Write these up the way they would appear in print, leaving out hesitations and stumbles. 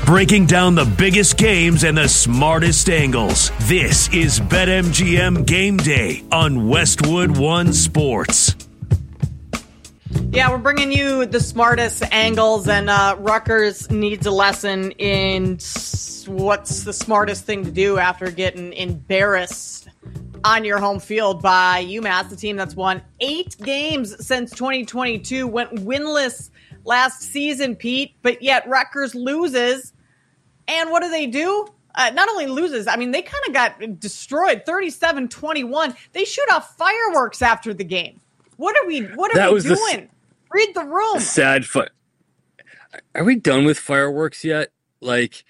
breaking down the biggest games and the smartest angles. This is BetMGM Game Day on Westwood One Sports. Yeah, we're bringing you the smartest angles, and Rutgers needs a lesson in what's the smartest thing to do after getting embarrassed on your home field by UMass, the team that's won 8 games since 2022, went winless last season, Pete, but yet Rutgers loses. And what do? Not only loses, I mean, they kind of got destroyed, 37-21. They shoot off fireworks after the game. What are we doing? Read the room. Are we done with fireworks yet? Like,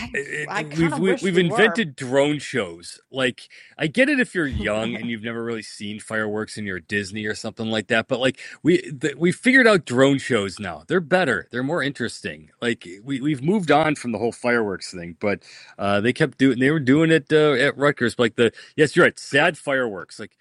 we've invented drone shows. Like, I get it if you're young and you've never really seen fireworks and you're at Disney or something like that. But like, we figured out drone shows now. They're better. They're more interesting. Like, we've moved on from the whole fireworks thing. But they were doing it at Rutgers. Like yes, you're right. Sad fireworks. Like,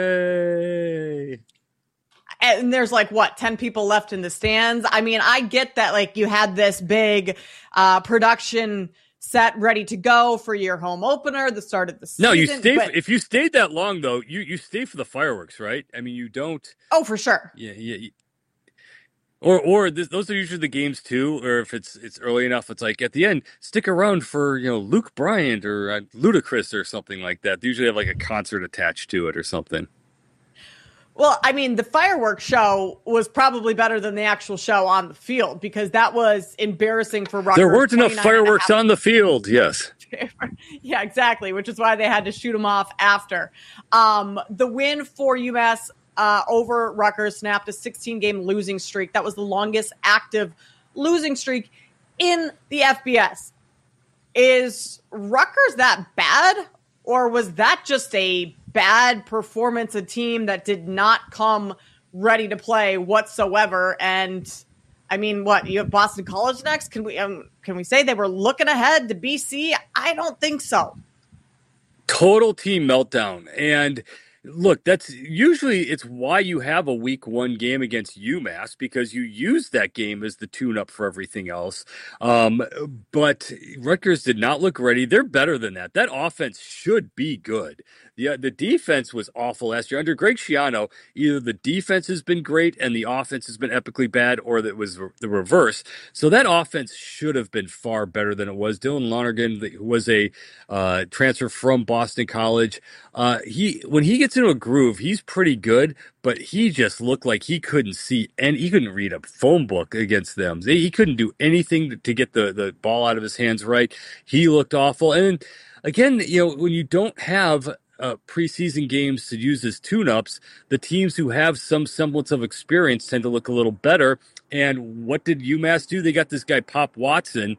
yay. And there's 10 people left in the stands. I mean, I get that, you had this big production set ready to go for your home opener, the start of the season. No, if you stayed that long, though, you stay for the fireworks, right? I mean, you don't. Oh, for sure. Yeah. Those are usually the games, too, or if it's early enough, it's like at the end, stick around for, Luke Bryant or Ludacris or something like that. They usually have a concert attached to it or something. Well, I mean, the fireworks show was probably better than the actual show on the field because that was embarrassing for Rutgers. There weren't enough fireworks on the field, yes. Yeah, exactly, which is why they had to shoot them off after. The win for UMass over Rutgers snapped a 16-game losing streak. That was the longest active losing streak in the FBS. Is Rutgers that bad, or was that just a bad performance, a team that did not come ready to play whatsoever? And I mean, you have Boston College next? Can we say they were looking ahead to BC? I don't think so. Total team meltdown. And look, it's why you have a week 1 game against UMass, because you use that game as the tune-up for everything else. But Rutgers did not look ready. They're better than that. That offense should be good. The defense was awful last year. Under Greg Schiano, either the defense has been great and the offense has been epically bad, or that was the reverse. So that offense should have been far better than it was. Dylan Lonergan, who was a transfer from Boston College, when he gets into a groove, he's pretty good, but he just looked like he couldn't see, and he couldn't read a phone book against them. He couldn't do anything to get the ball out of his hands right. He looked awful. And again, when you don't have preseason games to use as tune-ups, the teams who have some semblance of experience tend to look a little better. And what did UMass do? They got this guy, Pop Watson,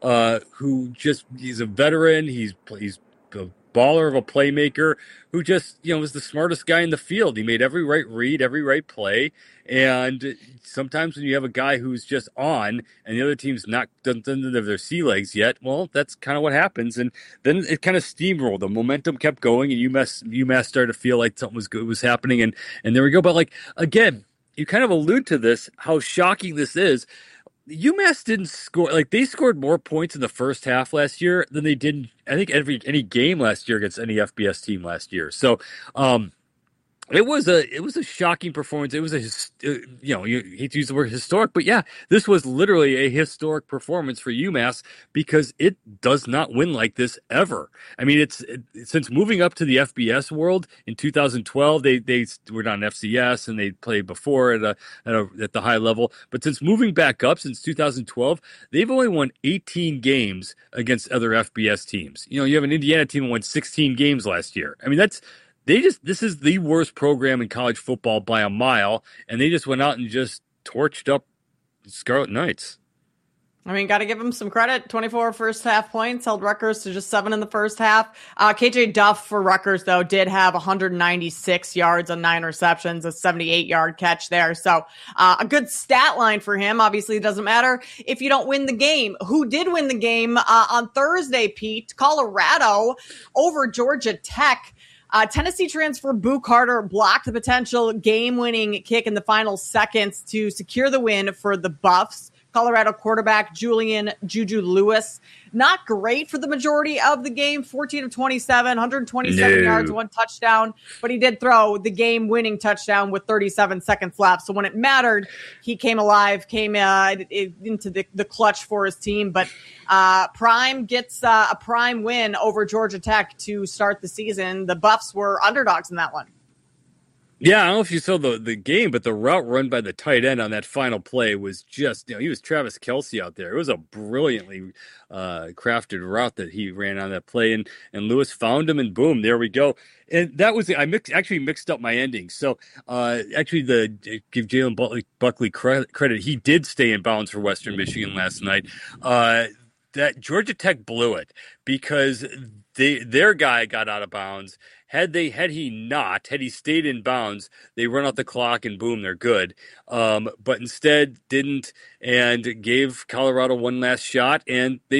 he's a veteran. He's a baller of a playmaker who just, was the smartest guy in the field. He made every right read, every right play. And sometimes when you have a guy who's just on and the other team's doesn't have their sea legs yet, well, that's kind of what happens. And then it kind of steamrolled. The momentum kept going, and UMass started to feel like something was happening. And there we go. But again, you kind of allude to this, how shocking this is. UMass didn't score, they scored more points in the first half last year than they did, I think, any game last year against any FBS team last year. So, it was a shocking performance. It was you hate to use the word historic, but yeah, this was literally a historic performance for UMass because it does not win like this ever. I mean, since moving up to the FBS world in 2012, they were on FCS and they played before at the high level. But since moving back up since 2012, they've only won 18 games against other FBS teams. You have an Indiana team that won 16 games last year. I mean, this is the worst program in college football by a mile, and they just went out and just torched up Scarlet Knights. I mean, got to give them some credit. 24 first half points, held Rutgers to just 7 in the first half. KJ Duff for Rutgers, though, did have 196 yards on 9 receptions, a 78-yard catch there. So a good stat line for him. Obviously, it doesn't matter if you don't win the game. Who did win the game on Thursday, Pete? Colorado over Georgia Tech. Tennessee transfer Boo Carter blocked the potential game-winning kick in the final seconds to secure the win for the Buffs. Colorado quarterback Julian Juju Lewis. Not great for the majority of the game, 14 of 27, 127 yards, 1 touchdown, but he did throw the game-winning touchdown with 37 seconds left. So when it mattered, he came alive, came into the clutch for his team. But Prime gets a prime win over Georgia Tech to start the season. The Buffs were underdogs in that one. Yeah, I don't know if you saw the game, but the route run by the tight end on that final play was just, he was Travis Kelce out there. It was a brilliantly crafted route that he ran on that play, and Lewis found him, and boom, there we go. And that was, actually mixed up my ending. So actually, give Jalen Buckley credit, he did stay in bounds for Western Michigan last night. That Georgia Tech blew it because their guy got out of bounds. Had he stayed in bounds, they run out the clock and boom, they're good. But instead didn't, and gave Colorado one last shot, and they